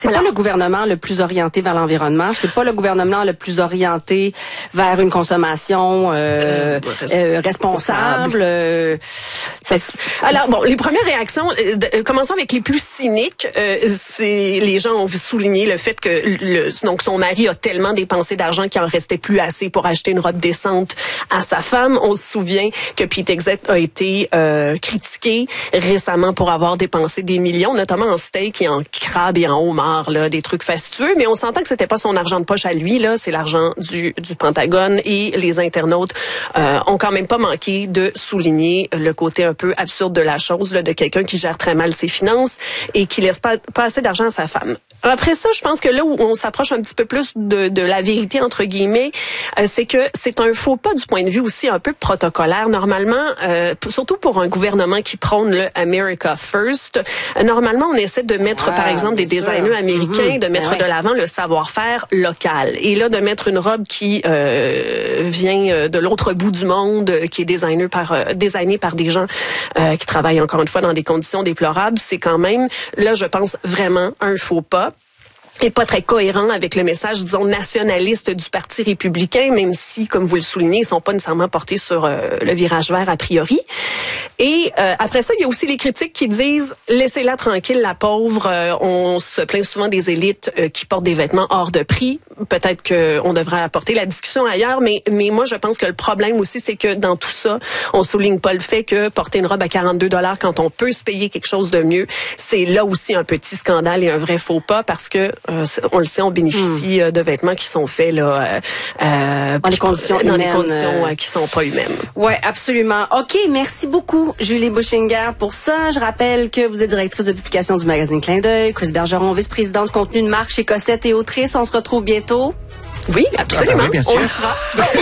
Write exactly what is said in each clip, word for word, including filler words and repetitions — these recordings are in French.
C'est pas le gouvernement le plus orienté vers l'environnement, c'est pas le gouvernement le plus orienté vers une consommation euh, euh, responsable. Euh, ça... Alors bon, les premières réactions, euh, commençons avec les plus cyniques. Euh, c'est les gens ont souligné le fait que le, donc son mari a tellement dépensé d'argent qu'il en restait plus assez pour acheter une robe décente à sa femme. On se souvient que Pete Hegseth a été euh, critiqué récemment pour avoir dépensé des millions, notamment en steak et en crabe et en homard. Là, des trucs fastueux, mais on s'entend que c'était pas son argent de poche à lui, là, c'est l'argent du, du Pentagone, et les internautes euh, ont quand même pas manqué de souligner le côté un peu absurde de la chose, là, de quelqu'un qui gère très mal ses finances et qui laisse pas, pas assez d'argent à sa femme. Après ça, je pense que là où on s'approche un petit peu plus de, de la vérité, entre guillemets, euh, c'est que c'est un faux pas du point de vue aussi un peu protocolaire. Normalement, euh, surtout pour un gouvernement qui prône le America First, euh, normalement, on essaie de mettre, ah, par exemple, des designers américains, mm-hmm. de mettre ouais. de l'avant le savoir-faire local. Et là, de mettre une robe qui euh, vient de l'autre bout du monde, qui est designée par, euh, designée par des gens euh, qui travaillent, encore une fois, dans des conditions déplorables, c'est quand même, là, je pense, vraiment un faux pas. Et pas très cohérent avec le message, disons, nationaliste du Parti républicain, même si, comme vous le soulignez, ils sont pas nécessairement portés sur euh, le virage vert a priori. Et euh, après ça, il y a aussi les critiques qui disent « laissez-la tranquille, la pauvre euh, ». On se plaint souvent des élites euh, qui portent des vêtements hors de prix. Peut-être qu'on devrait apporter la discussion ailleurs, mais mais moi, je pense que le problème aussi, c'est que dans tout ça, on souligne pas le fait que porter une robe à quarante-deux dollars quand on peut se payer quelque chose de mieux, c'est là aussi un petit scandale et un vrai faux pas, parce que Euh, on le sait, on bénéficie mmh. de vêtements qui sont faits là euh, dans les conditions dans humaines, des conditions euh, qui sont pas humaines. Ouais, absolument. OK, merci beaucoup Julie Bouchinger pour ça. Je rappelle que vous êtes directrice de publication du magazine Clin d'œil, Chris Bergeron, vice-présidente de contenu de marque chez Cossette et Autrice. On se retrouve bientôt. Oui, absolument. Ah ben oui, bien sûr. On le sera.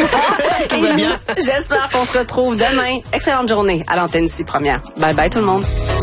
Et nous, j'espère qu'on se retrouve demain. Excellente journée à l'antenne ici première. Bye bye tout le monde.